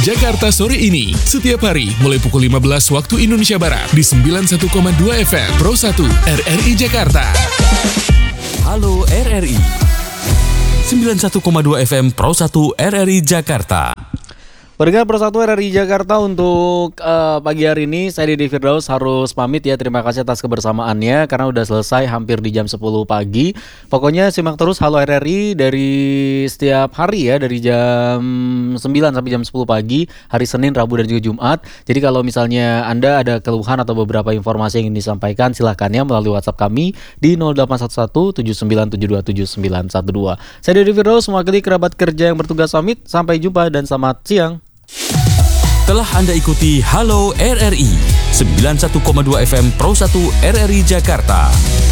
Jakarta sore ini. Setiap hari mulai pukul 15 waktu Indonesia Barat di 91,2 FM Pro 1 RRI Jakarta. Halo RRI 91,2 FM Pro 1 RRI Jakarta. Pendengar Pro 1 RRI Jakarta, untuk pagi hari ini saya Didi Firdaus harus pamit ya. Terima kasih atas kebersamaannya karena udah selesai hampir di jam 10 pagi. Pokoknya simak terus Halo RRI dari setiap hari ya, dari jam 9 sampai jam 10 pagi, hari Senin, Rabu dan juga Jumat. Jadi kalau misalnya Anda ada keluhan atau beberapa informasi yang ingin disampaikan, silahkan ya melalui WhatsApp kami di 0811 79727912. Saya Didi Firdaus mewakili kerabat kerja yang bertugas pamit. Sampai jumpa dan selamat siang. Telah Anda ikuti Halo RRI 91,2 FM Pro 1 RRI Jakarta.